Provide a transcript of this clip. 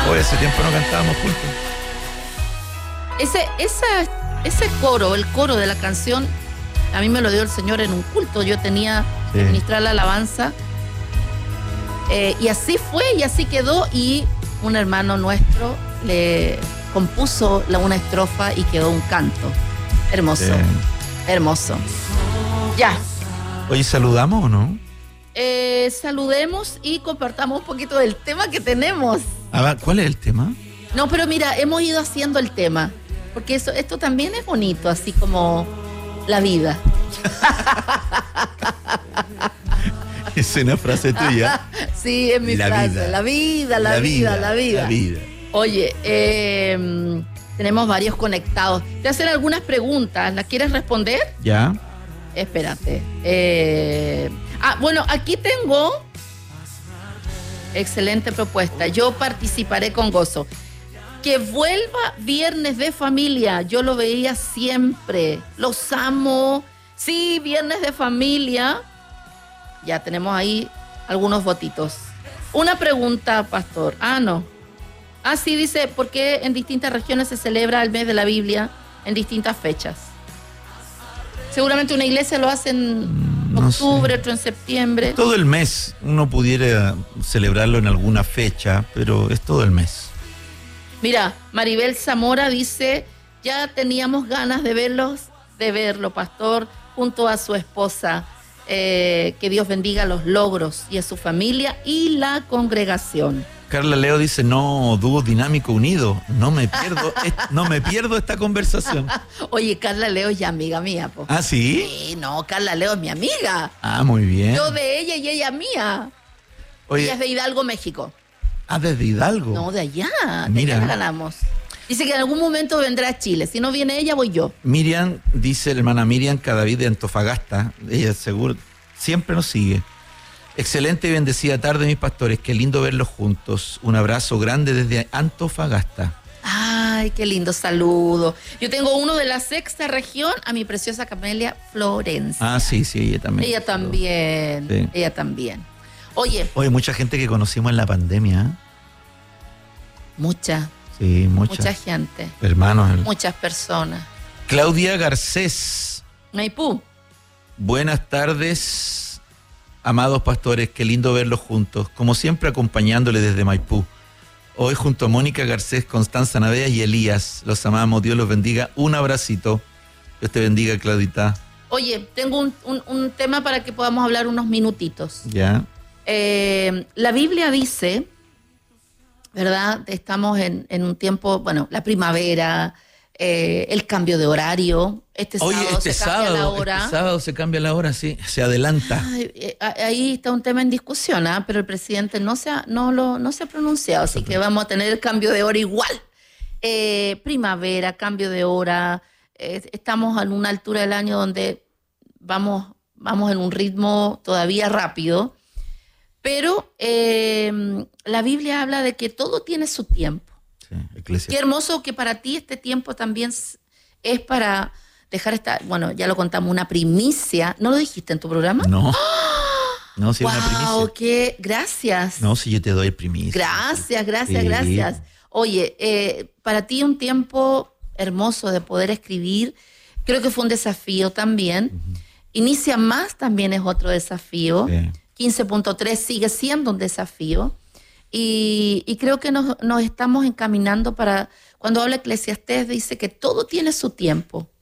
Hoy hace tiempo no cantábamos juntos. Ese coro, el coro de la canción, a mí me lo dio el Señor en un culto. Yo tenía que ministrar la alabanza. Y así fue, y así quedó. Y un hermano nuestro le compuso una estrofa y quedó un canto. Hermoso, hermoso. Ya. Oye, ¿saludamos o no? Saludemos y compartamos un poquito del tema que tenemos. ¿Cuál es el tema? No, pero mira, hemos ido haciendo el tema. Porque esto también es bonito, así como la vida. Es una frase tuya. Sí, es mi frase. Vida. La vida. Oye, tenemos varios conectados. Te voy a hacer algunas preguntas. ¿Las quieres responder? Ya. Espérate. Bueno, aquí tengo. Excelente propuesta. Yo participaré con gozo. Que vuelva Viernes de Familia. Yo lo veía siempre. Los amo. Sí, Viernes de Familia. Ya tenemos ahí algunos votitos. Una pregunta, pastor. No. Sí, dice, ¿por qué en distintas regiones se celebra el mes de la Biblia en distintas fechas? Seguramente una iglesia lo hace en octubre, otro en septiembre. Todo el mes. Uno pudiera celebrarlo en alguna fecha, pero es todo el mes. Mira, Maribel Zamora dice, ya teníamos ganas de verlo, pastor, junto a su esposa. Que Dios bendiga los logros y a su familia y la congregación. Carla Leo dice, no, dúo dinámico unido, no me pierdo esta conversación. Oye, Carla Leo es ya amiga mía, po. ¿Sí? Sí, no, Carla Leo es mi amiga. Muy bien. Yo de ella y ella mía. Oye, ella es de Hidalgo, México. ¿Desde Hidalgo? No, de allá. Mira. De allá ganamos. Dice que en algún momento vendrá a Chile. Si no viene ella, voy yo. Miriam, dice la hermana Miriam Cadavid de Antofagasta. Ella seguro siempre nos sigue. Excelente y bendecida tarde, mis pastores. Qué lindo verlos juntos. Un abrazo grande desde Antofagasta. Ay, qué lindo saludo. Yo tengo uno de la sexta región, a mi preciosa Camelia Florencia. Sí, ella también. Ella también. Sí. Ella también. Oye, mucha gente que conocimos en la pandemia. Mucha. Sí, mucha gente. Hermanos. Muchas personas. Claudia Garcés. Maipú. Buenas tardes, amados pastores. Qué lindo verlos juntos. Como siempre, acompañándole desde Maipú. Hoy junto a Mónica Garcés, Constanza Navea y Elías. Los amamos. Dios los bendiga. Un abracito. Dios te bendiga, Claudita. Oye, tengo un tema para que podamos hablar unos minutitos. Ya. La Biblia dice, ¿verdad? Estamos en un tiempo, la primavera, el cambio de horario. Este sábado cambia la hora. Este sábado se cambia la hora, sí, se adelanta. Ahí está un tema en discusión, pero el presidente no se ha pronunciado, así que vamos a tener el cambio de hora igual. Primavera, cambio de hora, estamos en una altura del año donde vamos en un ritmo todavía rápido. Pero la Biblia habla de que todo tiene su tiempo. Sí, qué hermoso que para ti este tiempo también es para dejar ya lo contamos, una primicia. ¿No lo dijiste en tu programa? No. No, sí, una primicia. Gracias. No, sí, yo te doy primicia. Gracias. Oye, para ti un tiempo hermoso de poder escribir. Creo que fue un desafío también. Uh-huh. Inicia Más también es otro desafío. Sí. 15.3 sigue siendo un desafío y creo que nos estamos encaminando para, cuando habla Eclesiastés dice que todo tiene su tiempo.